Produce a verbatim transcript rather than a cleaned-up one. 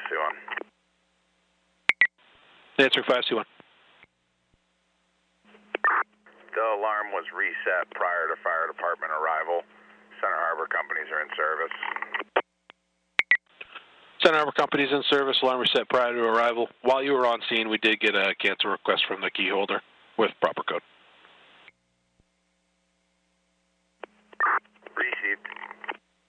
two one. Answering five two one. The alarm was reset prior to fire department arrival. Center Harbor companies are in service. Center Harbor companies in service. Alarm reset prior to arrival. While you were on scene, we did get a cancel request from the key holder with proper code.